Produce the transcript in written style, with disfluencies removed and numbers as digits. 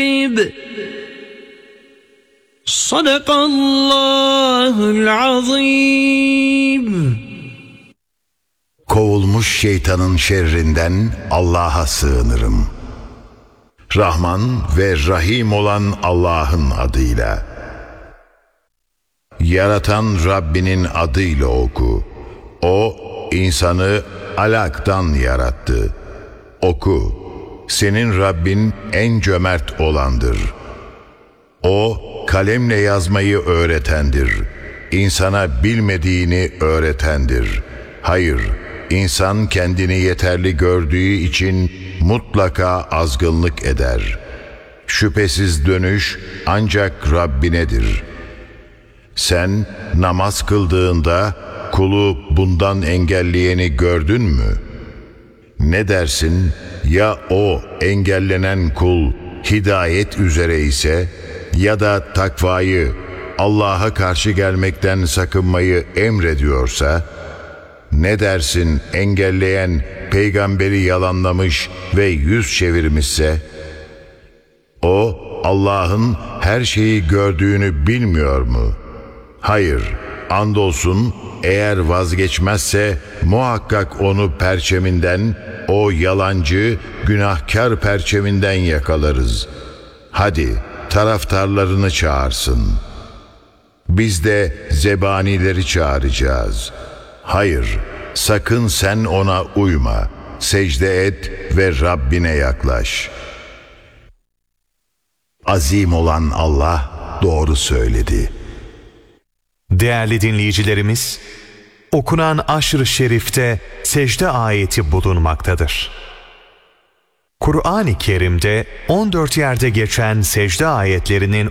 Sadakallahul azim. Kovulmuş şeytanın şerrinden Allah'a sığınırım. Rahman ve Rahim olan Allah'ın adıyla. Yaratan Rabbinin adıyla oku. O, insanı alaktan yarattı. Oku, senin Rabbin en cömert olandır. O, kalemle yazmayı öğretendir. İnsana bilmediğini öğretendir. Hayır, insan kendini yeterli gördüğü için mutlaka azgınlık eder. Şüphesiz dönüş ancak Rabbinedir. Sen namaz kıldığında kulu bundan engelleyeni gördün mü? Ne dersin? Ya o engellenen kul hidayet üzere ise ya da takvayı, Allah'a karşı gelmekten sakınmayı emrediyorsa, ne dersin engelleyen peygamberi yalanlamış ve yüz çevirmişse? O Allah'ın her şeyi gördüğünü bilmiyor mu? Hayır, andolsun eğer vazgeçmezse muhakkak onu perçeminden, o yalancı, günahkar perçeminden yakalarız. Hadi taraftarlarını çağırsın. Biz de zebanileri çağıracağız. Hayır, sakın sen ona uyma. Secde et ve Rabbine yaklaş. Azim olan Allah doğru söyledi. Değerli dinleyicilerimiz, okunan Aşr-ı Şerif'te secde ayeti bulunmaktadır. Kur'an-ı Kerim'de 14 yerde geçen secde ayetlerinin